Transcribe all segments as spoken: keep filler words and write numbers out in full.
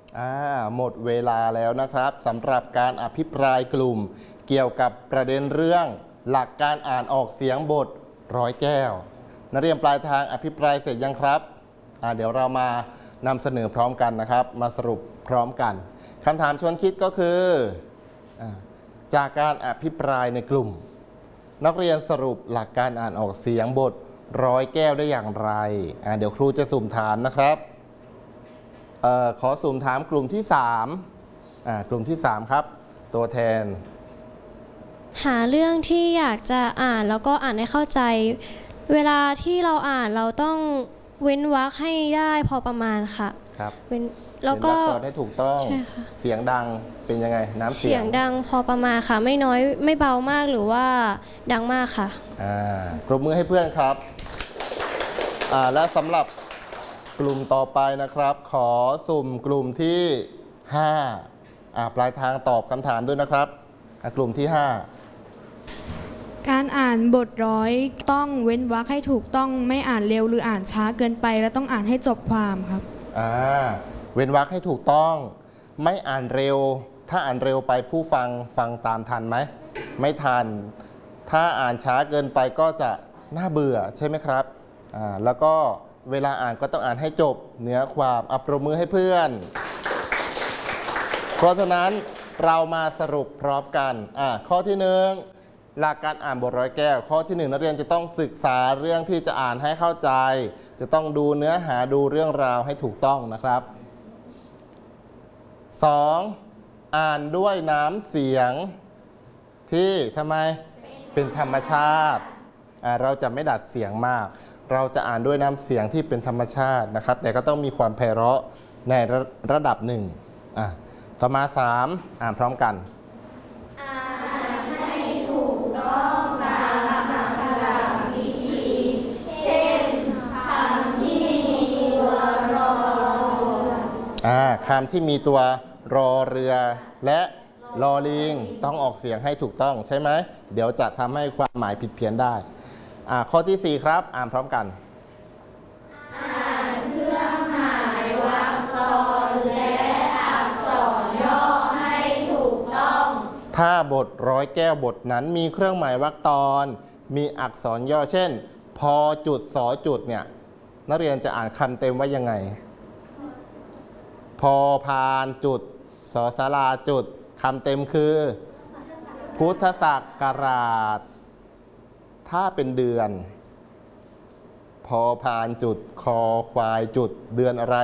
อ่าหมดเวลาแล้วนะครับสำหรับการอภิปรายกลุ่มเกี่ยวกับประเด็นเรื่องหลักการอ่านออกเสียงบทร้อยแก้วนักเรียนปลายทางอภิปรายเสร็จยังครับอ่าเดี๋ยวเรามานำเสนอพร้อมกันนะครับมาสรุปพร้อมกันคำถามชวนคิดก็คืออ่าจากการอภิปรายในกลุ่มนักเรียนสรุปหลักการอ่านออกเสียงบทร้อยแก้วได้อย่างไรอ่าเดี๋ยวครูจะสุ่มถามนะครับเอ่อขอสุ่มถามกลุ่มที่สามอ่ากลุ่มที่สามครับตัวแทนหาเรื่องที่อยากจะอ่านแล้วก็อ่านให้เข้าใจเวลาที่เราอ่านเราต้องเว้นวรรคให้ได้พอประมาณค่ะครับเว้นแล้วก็เว้นวรรคตอนให้ถูกต้องเสียงดังเป็นยังไงน้ำเสียงเสียงดังพอประมาณค่ะไม่น้อยไม่เบามากหรือว่าดังมากค่ะอ่าปรบมือให้เพื่อนครับอ่าและสำหรับกลุ่มต่อไปนะครับขอสุ่มกลุ่มที่ห้าอ่าปลายทางตอบคำถามด้วยนะครับอ่ากลุ่มที่ห้าการอ่านบทร้อยต้องเว้นวรรคให้ถูกต้องไม่อ่านเร็วหรืออ่านช้าเกินไปและต้องอ่านให้จบความครับอ่าเว้นวรรคให้ถูกต้องไม่อ่านเร็วถ้าอ่านเร็วไปผู้ฟังฟังตามทันไหมไม่ทันถ้าอ่านช้าเกินไปก็จะน่าเบื่อใช่ไหมครับอ่าแล้วก็เวลาอ่านก็ต้องอ่านให้จบเนื้อความอัปรบมือให้เพื่อนเพราะฉะนั้นเรามาสรุปพร้อมกันอ่าข้อที่หนึ่งหลักการอ่านบทร้อยแก้วข้อที่หนึ่งนักเรียนจะต้องศึกษาเรื่องที่จะอ่านให้เข้าใจจะต้องดูเนื้อหาดูเรื่องราวให้ถูกต้องนะครับสองอ่านด้วยน้ำเสียงที่ทำไมเป็นธรรมชาติอ่าเราจะไม่ดัดเสียงมากเราจะอ่านด้วยน้ำเสียงที่เป็นธรรมชาตินะครับแต่ก็ต้องมีความไพเราะในระระดับหนึ่งอ่ะต่อมาสามอ่านพร้อมกันอ่านให้ถูกต้องตามคำศัพท์วิธีเช่นคำที่มีตัวรออ่าคำที่มีตัวรอเรือและลอลิงต้องออกเสียงให้ถูกต้องใช่ไหมเดี๋ยวจะทำให้ความหมายผิดเพี้ยนได้อ่าข้อที่สี่ครับอ่านพร้อมกันอ่านเครื่องหมายวรรคตอนและอักษรย่อให้ถูกต้องถ้าบทร้อยแก้วบทนั้นมีเครื่องหมายวรรคตอนมีอักษรย่อเช่นพอจุดสอจุดเนี่ยนักเรียนจะอ่านคำเต็มว่ายังไงพอพานจุดสอสาราจุดคำเต็มคือพุทธศักราชถ้าเป็นเดือนพอพานจุดคอควายจุดเดือนอะไร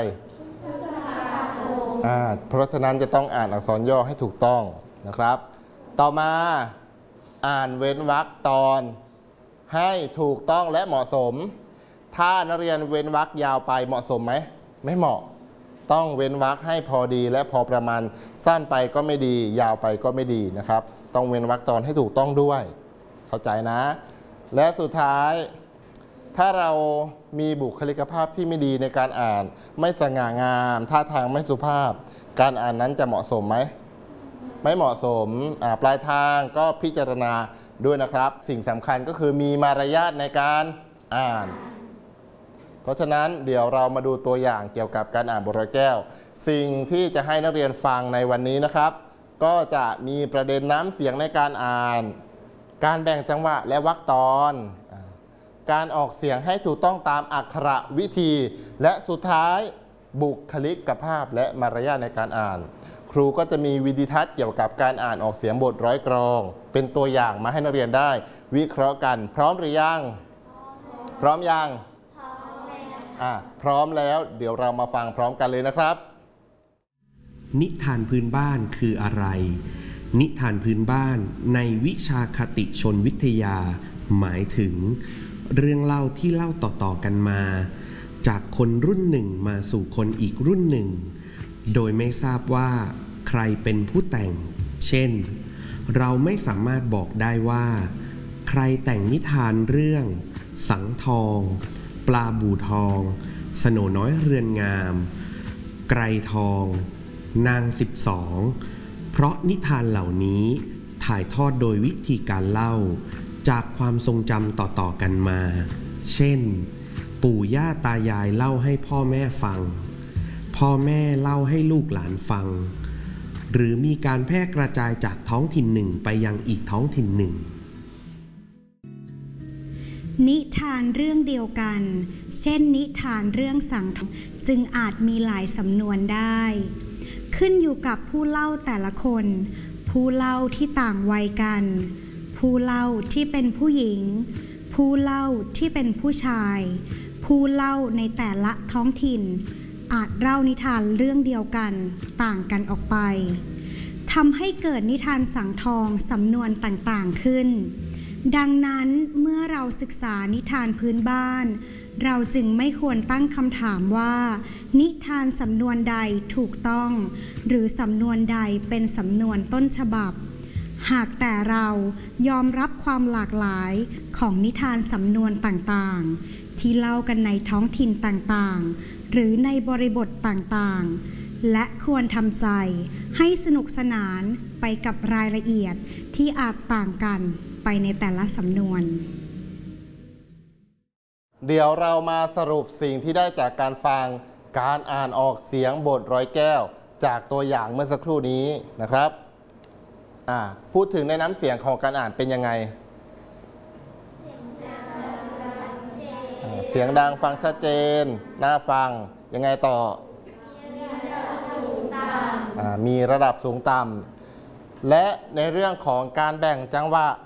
อ่าเพราะฉะนั้นจะต้องอ่านอักษรย่อให้ถูกต้องนะครับต่อมาอ่านเว้นวรรคตอนให้ถูกต้องและเหมาะสมถ้านักเรียนเว้นวรรคยาวไปเหมาะสมไหมไม่เหมาะต้องเว้นวรรคให้พอดีและพอประมาณสั้นไปก็ไม่ดียาวไปก็ไม่ดีนะครับต้องเว้นวรรคตอนให้ถูกต้องด้วยเข้าใจนะและสุดท้ายถ้าเรามีบุคลิกภาพที่ไม่ดีในการอ่านไม่สง่างามท่าทางไม่สุภาพการอ่านนั้นจะเหมาะสมไหมไม่เหมาะสมปลายทางก็พิจารณาด้วยนะครับสิ่งสำคัญก็คือมีมารยาทในการอ่านเพราะฉะนั้นเดี๋ยวเรามาดูตัวอย่างเกี่ยวกับการอ่านบทร้อยแก้วสิ่งที่จะให้นักเรียนฟังในวันนี้นะครับก็จะมีประเด็นน้ำเสียงในการอ่านการแบ่งจังหวะและวรรคตอนการออกเสียงให้ถูกต้องตามอักขระวิธีและสุดท้ายบุคลิกภาพและมารยาทในการอ่านครูก็จะมีวิดีทัศน์เกี่ยวกับการอ่านออกเสียงบทร้อยกรองเป็นตัวอย่างมาให้นักเรียนได้วิเคราะห์กันพร้อมหรือยังพร้อมยังอ่ะพร้อมแล้วเดี๋ยวเรามาฟังพร้อมกันเลยนะครับนิทานพื้นบ้านคืออะไรนิทานพื้นบ้านในวิชาคติชนวิทยาหมายถึงเรื่องเล่าที่เล่าต่อๆกันมาจากคนรุ่นหนึ่งมาสู่คนอีกรุ่นหนึ่งโดยไม่ทราบว่าใครเป็นผู้แต่งเช่นเราไม่สามารถบอกได้ว่าใครแต่งนิทานเรื่องสังทองปลาบู่ทองสโหน่น้อยเรือนงามไกรทองนางสิบสองเพราะนิทานเหล่านี้ถ่ายทอดโดยวิธีการเล่าจากความทรงจำต่อๆกันมาเช่นปู่ย่าตายายเล่าให้พ่อแม่ฟังพ่อแม่เล่าให้ลูกหลานฟัง หรือมีการแพร่กระจายจากท้องถิ่นหนึ่งไปยังอีกท้องถิ่นหนึ่งนิทานเรื่องเดียวกันเช่นนิทานเรื่องสังทองจึงอาจมีหลายสำนวนได้ ขึ้นอยู่กับผู้เล่าแต่ละคน ผู้เล่าที่ต่างวัยกัน ผู้เล่าที่เป็นผู้หญิง ผู้เล่าที่เป็นผู้ชาย ผู้เล่าในแต่ละท้องถิ่นอาจเล่านิทานเรื่องเดียวกันต่างกันออกไปทำให้เกิดนิทานสังทองสำนวนต่างๆขึ้นดังนั้นเมื่อเราศึกษานิทานพื้นบ้านเราจึงไม่ควรตั้งคำถามว่านิทานสำนวนใดถูกต้องหรือสำนวนใดเป็นสำนวนต้นฉบับหากแต่เรายอมรับความหลากหลายของนิทานสำนวนต่างๆที่เล่ากันในท้องถิ่นต่างๆหรือในบริบทต่างๆและควรทำใจให้สนุกสนานไปกับรายละเอียดที่อาจต่างกันไปในแต่ละสำนวนเดี๋ยวเรามาสรุปสิ่งที่ได้จากการฟังการอ่านออกเสียงบทร้อยแก้วจากตัวอย่างเมื่อสักครู่นี้นะครับอ่าพูดถึงในน้ำเสียงของการอ่านเป็นยังไงเสียงดังฟังชัดเจนน่าฟังยังไงต่อมีระดับสูงต่ำและในเรื่องของการแบ่งจังหวะ